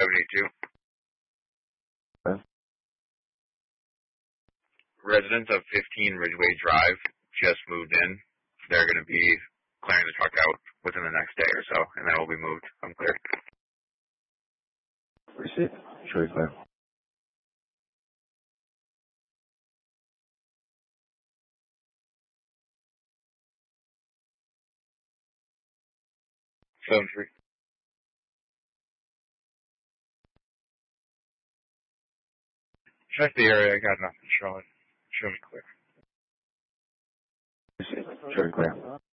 72. Okay. Residents of 15 Ridgeway Drive just moved in. They're going to be clearing the truck out within the next day or so, and then it will be moved. I'm clear. Receive. Sure, clear. Phone 3. Check the area. I got nothing showing. Showing clear. Receive. Sure, clear.